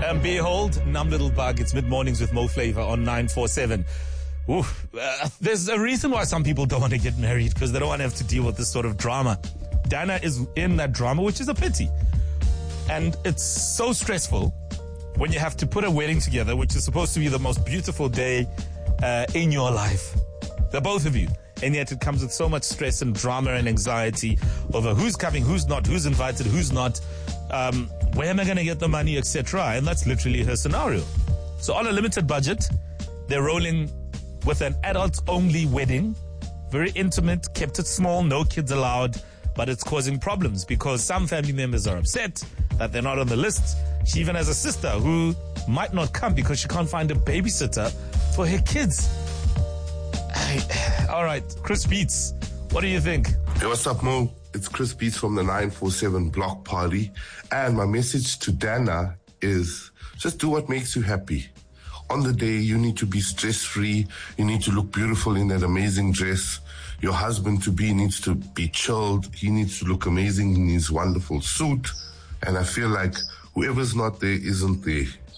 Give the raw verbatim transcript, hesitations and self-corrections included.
And behold, Numb Little Bug. It's mid-mornings with Mo Flavor on nine four seven. Oof. Uh, there's a reason why some people don't want to get married, because they don't want to have to deal with this sort of drama. Dana is in that drama, which is a pity. And it's so stressful when you have to put a wedding together, which is supposed to be the most beautiful day uh, in your life. The both of you. And yet it comes with so much stress and drama and anxiety over who's coming, who's not, who's invited, who's not, um, where am I going to get the money, et cetera. And that's literally her scenario. So on a limited budget, they're rolling with an adult-only wedding, very intimate, kept it small, no kids allowed, but it's causing problems because some family members are upset that they're not on the list. She even has a sister who might not come because she can't find a babysitter for her kids. All right, Chris Beats, what do you think? Hey, what's up, Mo? It's Chris Beats from the nine four seven Block Party. And my message to Dana is just do what makes you happy. On the day, you need to be stress-free. You need to look beautiful in that amazing dress. Your husband-to-be needs to be chilled. He needs to look amazing in his wonderful suit. And I feel like whoever's not there isn't there.